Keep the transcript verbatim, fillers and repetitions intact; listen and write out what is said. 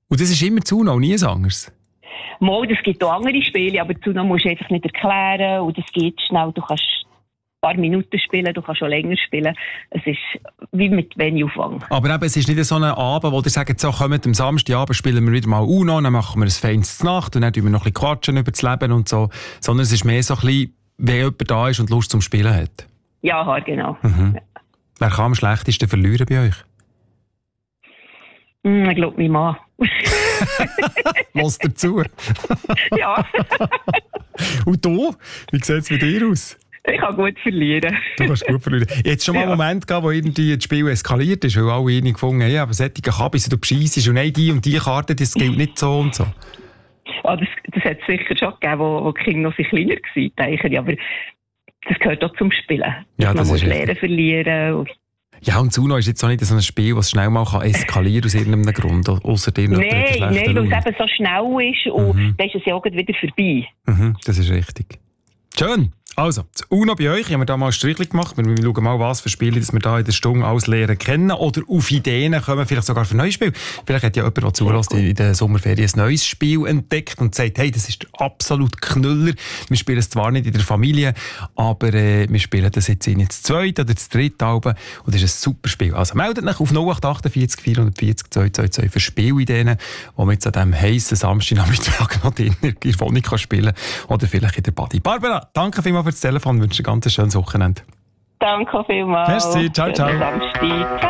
Und das ist immer zu noch, nie ein anderes? Mal, es gibt auch andere Spiele, aber zu noch musst du einfach nicht erklären und es geht schnell. Du kannst ein paar Minuten spielen, du kannst schon länger spielen. Es ist wie mit wenig Aufwand. Aber eben, es ist nicht so ein Abend, wo ihr sagt, so, kommt am Samstagabend spielen wir wieder mal Uno, dann machen wir ein feines Nacht und dann tun wir noch ein bisschen quatschen über das Leben und so. Sondern es ist mehr so ein bisschen, wenn jemand da ist und Lust zum Spielen hat. Ja, genau. Mhm. Ja. Wer kann am schlechtesten verlieren bei euch? Mm, ich glaube, mein Mann. Lass dazu. Ja. Und du? Wie sieht es bei dir aus? Ich kann gut verlieren. Du kannst gut verlieren. Jetzt schon mal einen Ja. Moment gehabt, wo irgendwie das Spiel eskaliert ist, weil alle irgendwie gefunden haben, ja, aber solche Kabis, du bescheissest und nein, die und die Karte, das gilt nicht so und so. Ah, das, das hat es sicher schon gegeben, wo, wo die Kinder noch kleiner waren, denke ich. Aber das gehört auch zum Spielen. Ja, das Man muss ist lernen, verlieren. Und Ja, und Uno ist jetzt auch nicht so ein Spiel, das schnell mal kann eskalieren aus irgendeinem Grund, außer dir Nein, nein, weil es eben so schnell ist und Mhm. dann ist es ja auch wieder vorbei. Mhm, das ist richtig. Schön. Also, das Uno bei euch, haben wir da mal ein Strichchen gemacht. Wir schauen mal, was für Spiele dass wir da in der Stunde alles lernen kennen. Oder auf Ideen kommen, vielleicht sogar für neue Spiele. Vielleicht hat ja jemand, der zulässt, in der Sommerferien ein neues Spiel entdeckt und sagt, hey, das ist der absolute Knüller. Wir spielen es zwar nicht in der Familie, aber äh, wir spielen das jetzt in das zweite oder das dritte Album. Und das ist ein super Spiel. Also meldet euch auf null acht acht vier vier vier zwei zwei zwei für Spielideen, die man jetzt an diesem heissen Samstagnachmittag noch in der Wohnung kann spielen kann. Oder vielleicht in der Body. Barbara, danke vielmals für das Telefon. Ich wünsche dir ein ganz schönes Wochenende. Danke vielmals. Merci, ciao, ciao. Schönen Samstag.